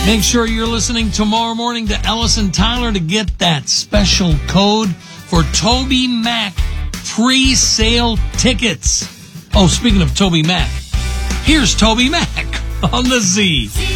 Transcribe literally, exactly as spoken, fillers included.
Make sure you're listening tomorrow morning to Ellis and Tyler to get that special code for Toby Mac pre-sale tickets. Oh, speaking of Toby Mac, here's Toby Mac on the Z.